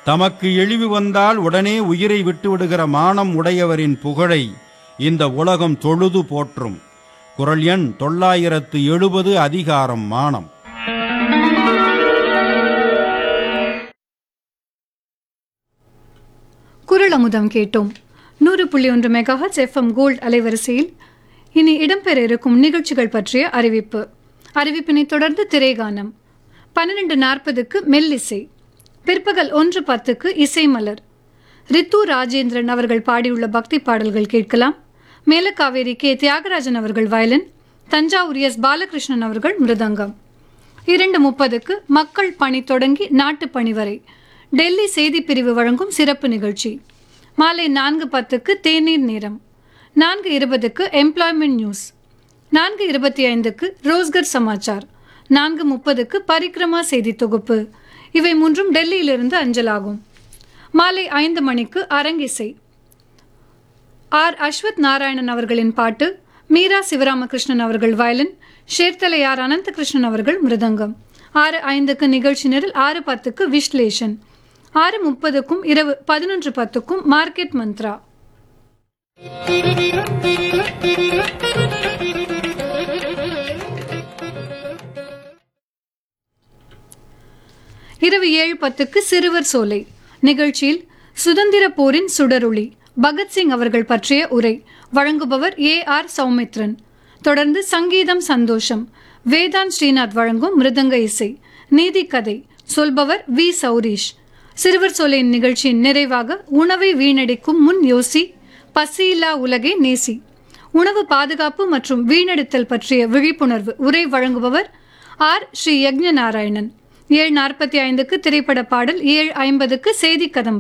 தமக்கு இழிவு வந்தால் உடனே உயிரை விட்டுவிடுகிற மானம் உடையவரின் புகழை இந்த உலகம் தொழுது போற்றும். குறள் எண் 970, அதிகாரம் மானம். குறள் அமுதம் கேட்டோம். 100.1 மெகாஹெர்ட்ஸ் FM கோல்ட் அலைவரிசையில் இனி இடம்பெற இருக்கும் நிகழ்ச்சிகள் பற்றிய அறிவிப்பினை தொடர்ந்து திரைகானம். 12:40 மெல்லிசை. பிற்பகல் 1:10 இசைமலர். ரித்து ராஜேந்திரன் அவர்கள் பாடியுள்ள பக்தி பாடல்கள் கேட்கலாம். மேலக்காவேரி கே தியாகராஜன் அவர்கள் வயலின், தஞ்சாவூர் எஸ் பாலகிருஷ்ணன் அவர்கள் மிருதங்கம். 2:30 மக்கள் பணி தொடங்கி நாட்டு பணி வரை டெல்லி செய்தி பிரிவு வழங்கும் சிறப்பு நிகழ்ச்சி. மாலை 4:10 தேநீர் நேரம். 4:20 எம்ப்ளாய்மெண்ட் நியூஸ். 4:25 ரோஸ்கர் சமாச்சார். 4:30 பரிக்ரமா செய்தி தொகுப்பு. இவை மூன்றும் டெல்லியிலிருந்து அஞ்சலாகும். மாலை 5 மணிக்கு அரங்கிசை. ஆர் அஸ்வத் நாராயணன் அவர்களின் பாட்டு, மீரா சிவராமகிருஷ்ணன் அவர்கள் வயலின், ஷேர்தலையார் அனந்தகிருஷ்ணன் அவர்கள் மிருதங்கம். 6:05 நிகழ்ச்சி நிரல். 6:10 விஸ்லேஷன். 6:30 இரவு 11:10 மார்க்கெட் மந்த்ரா. இரவு 7:10 சிறுவர் சோலை நிகழ்ச்சியில் சுதந்திர போரின் சுடரொளி பகத்சிங் அவர்கள் பற்றிய உரை வழங்குபவர் ஏஆர் சௌமித்ரன். தொடர்ந்து சங்கீதம் சந்தோஷம் வேதாந்த் ஸ்ரீநாத் வழங்கும் மிருதங்க இசை. நீதி கதை சொல்பவர் வி சௌரீஷ். சிறுவர் சோலையின் நிகழ்ச்சியின் நிறைவாக உணவை வீணடிக்கும் முன் யோசி, பசியில்லா உலகை நேசி, உணவு பாதுகாப்பு மற்றும் வீணடித்தல் பற்றிய விழிப்புணர்வு உரை வழங்குபவர் ஆர் ஸ்ரீ யக்ஞ நாராயணன். 7:45 திரைப்பட பாடல். 7:50 செய்தி கதம்பம்.